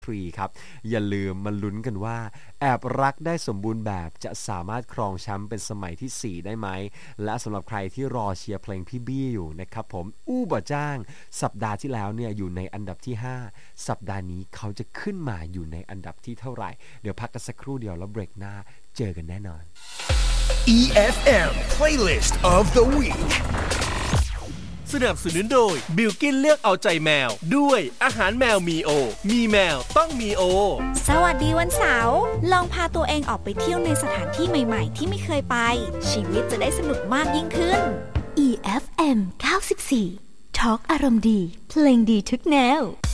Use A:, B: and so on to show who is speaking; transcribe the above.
A: 3ครับอย่าลืมมาลุ้นกันว่าแอบรักได้สมบูรณ์แบบจะสามารถครองแชมป์เป็นสมัยที่4ได้ไหมและสำหรับใครที่รอเชียร์เพลงพี่บี้อยู่นะครับผมอู้บ่จ้างสัปดาห์ที่แล้วเนี่ยอยู่ในอันดับที่5สัปดาห์นี้เขาจะขึ้นมาอยู่ในอันดับที่เท่าไหร่เดี๋ยวพักกันสักครู่เดียวแล้วเบรกหน้าเจอกันแน่นอน
B: EFM Playlist of the Week
C: สนับสนุนโดยบิลกินเลือกเอาใจแมวด้วยอาหารแมวมีโอมีแมวต้องมีโอ
D: สวัสดีวันเสาร์ลองพาตัวเองออกไปเที่ยวในสถานที่ใหม่ๆที่ไม่เคยไปชีวิตจะได้สนุกมากยิ่งขึ้น
E: EFM 94 Talk อารมณ์ดีเพลงดีทุกแนว